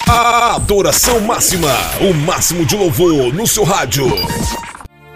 A adoração máxima, o máximo de louvor no seu rádio.